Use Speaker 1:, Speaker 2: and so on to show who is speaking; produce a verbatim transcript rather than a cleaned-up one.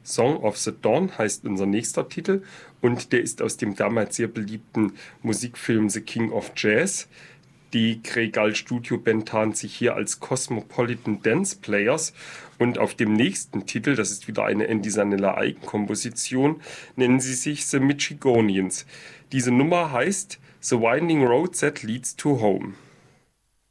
Speaker 1: Song of the Dawn heißt unser nächster Titel und der ist aus dem damals sehr beliebten Musikfilm The King of Jazz. Die Gregal Studio Band tarnt sich hier als Cosmopolitan Dance Players und auf dem nächsten Titel, das ist wieder eine Andy Sanella Eigenkomposition, nennen sie sich The Michigonians. Diese Nummer heißt The Winding Road That Leads to Home.